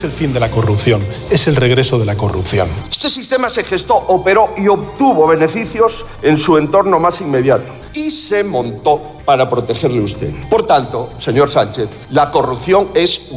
El fin de la corrupción es el regreso de la corrupción. Este sistema se gestó, operó y obtuvo beneficios en su entorno más inmediato y se montó para protegerle a usted. Por tanto, señor Sánchez, la corrupción es